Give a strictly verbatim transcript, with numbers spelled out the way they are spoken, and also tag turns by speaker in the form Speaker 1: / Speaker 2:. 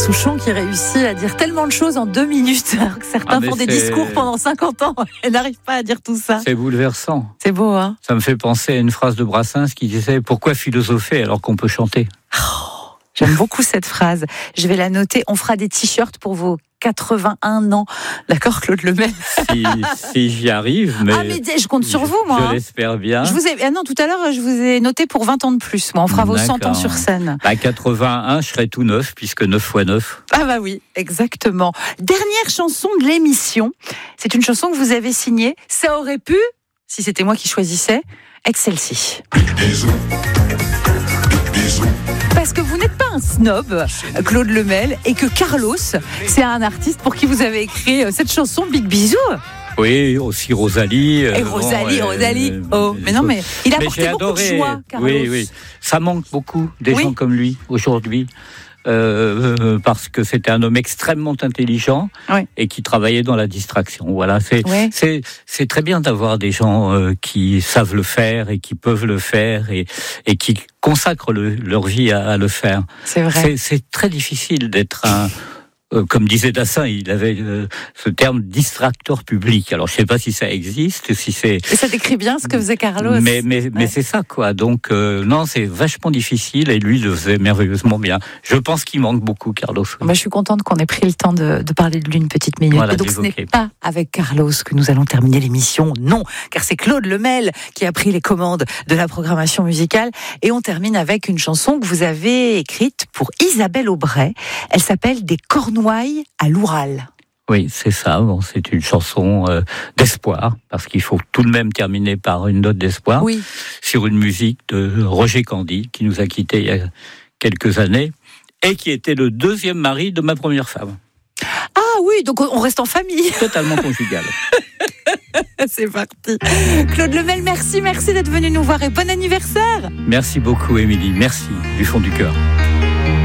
Speaker 1: Souchon qui réussit à dire tellement de choses en deux minutes, alors que certains
Speaker 2: Ah,
Speaker 1: font des
Speaker 2: c'est...
Speaker 1: discours pendant cinquante ans et n'arrivent pas à dire tout ça.
Speaker 2: C'est bouleversant.
Speaker 1: C'est beau, hein?
Speaker 2: Ça me fait penser à une phrase de Brassens qui disait « Pourquoi philosopher alors qu'on peut chanter ?»
Speaker 1: Oh, j'aime beaucoup cette phrase. Je vais la noter. On fera des t-shirts pour vos quatre-vingt-un ans. D'accord, Claude Lemel?
Speaker 2: Si, si j'y arrive, mais...
Speaker 1: Ah, mais je compte sur vous, moi.
Speaker 2: Je
Speaker 1: hein.
Speaker 2: l'espère bien.
Speaker 1: Je vous ai... ah non, tout à l'heure, je vous ai noté pour vingt ans de plus. Moi, on fera vos
Speaker 2: D'accord.
Speaker 1: cent ans sur scène.
Speaker 2: À quatre-vingt-un, je serai tout neuf, puisque neuf fois neuf.
Speaker 1: Ah bah oui, exactement. Dernière chanson de l'émission. C'est une chanson que vous avez signée. Ça aurait pu, si c'était moi qui choisissais, être celle-ci. Parce que vous n'êtes pas un snob, Claude Lemel, et que Carlos, c'est un artiste pour qui vous avez écrit cette chanson Big Bisou.
Speaker 2: Oui, aussi Rosalie.
Speaker 1: Et Rosalie,
Speaker 2: bon,
Speaker 1: Rosalie.
Speaker 2: euh,
Speaker 1: oh, mais non, mais il a
Speaker 2: mais
Speaker 1: apporté
Speaker 2: j'ai
Speaker 1: beaucoup
Speaker 2: adoré.
Speaker 1: de joie, Carlos.
Speaker 2: Oui, oui. Ça manque beaucoup des
Speaker 1: Oui.
Speaker 2: gens comme lui aujourd'hui. Euh, euh, parce que c'était un homme extrêmement intelligent
Speaker 1: Oui.
Speaker 2: et qui travaillait dans la distraction. Voilà, c'est
Speaker 1: Oui.
Speaker 2: c'est c'est très bien d'avoir des gens euh, qui savent le faire et qui peuvent le faire et et qui consacrent le, leur vie à, à le faire.
Speaker 1: C'est vrai.
Speaker 2: C'est, c'est très difficile d'être un Euh, comme disait Dassin, il avait euh, ce terme distracteur public. Alors je sais pas si ça existe, si c'est.
Speaker 1: Et ça décrit bien ce que faisait Carlos.
Speaker 2: Mais mais
Speaker 1: ouais.
Speaker 2: mais c'est ça quoi. Donc euh, non, c'est vachement difficile et lui le faisait merveilleusement bien. Je pense qu'il manque beaucoup Carlos.
Speaker 1: Bah, je suis contente qu'on ait pris le temps de, de parler de lui une petite minute.
Speaker 2: Voilà,
Speaker 1: Et donc ce
Speaker 2: d'évoquer.
Speaker 1: n'est pas avec Carlos que nous allons terminer l'émission, non, car c'est Claude Lemel qui a pris les commandes de la programmation musicale. Et on termine avec une chanson que vous avez écrite pour Isabelle Aubray. Elle s'appelle Des Cornouailles à l'Oural.
Speaker 2: Oui, c'est ça. Bon, c'est une chanson euh, d'espoir, parce qu'il faut tout de même terminer par une note d'espoir,
Speaker 1: Oui.
Speaker 2: sur une musique de Roger Candy, qui nous a quittés il y a quelques années, et qui était le deuxième mari de ma première femme.
Speaker 1: Ah oui, donc on reste en famille.
Speaker 2: Totalement conjugal.
Speaker 1: C'est parti. Claude Lemel, merci, merci d'être venu nous voir et bon anniversaire.
Speaker 2: Merci beaucoup, Émilie. Merci du fond du cœur.